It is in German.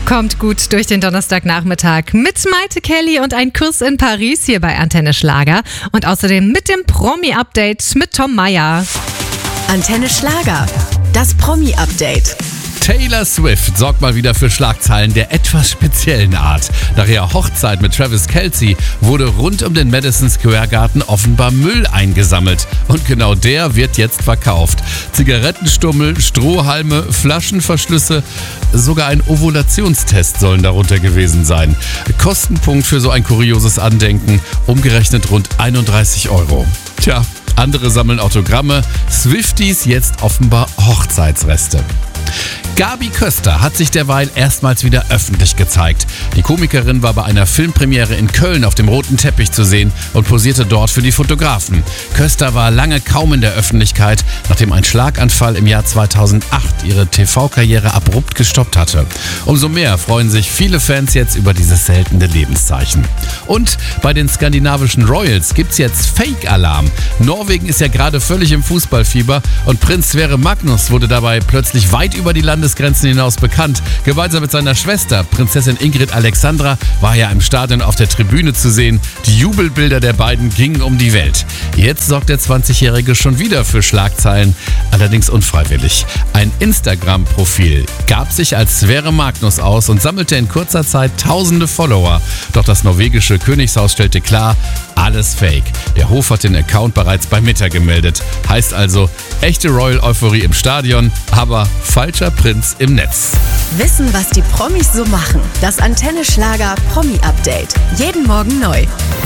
Kommt gut durch den Donnerstagnachmittag mit Maite Kelly und ein Kurs in Paris hier bei Antenne Schlager und außerdem mit dem Promi-Update mit Tom Meyer. Antenne Schlager, das Promi-Update. Taylor Swift sorgt mal wieder für Schlagzeilen der etwas speziellen Art. Nach ihrer Hochzeit mit Travis Kelce wurde rund um den Madison Square Garden offenbar Müll eingesammelt. Und genau der wird jetzt verkauft. Zigarettenstummel, Strohhalme, Flaschenverschlüsse, sogar ein Ovulationstest sollen darunter gewesen sein. Kostenpunkt für so ein kurioses Andenken, umgerechnet rund 31 €. Tja, andere sammeln Autogramme, Swifties jetzt offenbar Hochzeitsreste. Gabi Köster hat sich derweil erstmals wieder öffentlich gezeigt. Die Komikerin war bei einer Filmpremiere in Köln auf dem roten Teppich zu sehen und posierte dort für die Fotografen. Köster war lange kaum in der Öffentlichkeit, nachdem ein Schlaganfall im Jahr 2008 ihre TV-Karriere abrupt gestoppt hatte. Umso mehr freuen sich viele Fans jetzt über dieses seltene Lebenszeichen. Und bei den skandinavischen Royals gibt's jetzt Fake-Alarm. Norwegen ist ja gerade völlig im Fußballfieber und Prinz Sverre Magnus wurde dabei plötzlich weit über die Landesgrenzen hinaus bekannt. Gemeinsam mit seiner Schwester, Prinzessin Ingrid Alexandra, war er im Stadion auf der Tribüne zu sehen. Die Jubelbilder der beiden gingen um die Welt. Jetzt sorgt der 20-Jährige schon wieder für Schlagzeilen, allerdings unfreiwillig. Ein Instagram-Profil gab sich als Sverre Magnus aus und sammelte in kurzer Zeit tausende Follower. Doch das norwegische Königshaus stellte klar, alles Fake. Der Hof hat den Account bereits bei Meta gemeldet. Heißt also, echte Royal-Euphorie im Stadion, aber falscher Prinz im Netz. Wissen, was die Promis so machen. Das Antenne Schlager Promi-Update. Jeden Morgen neu.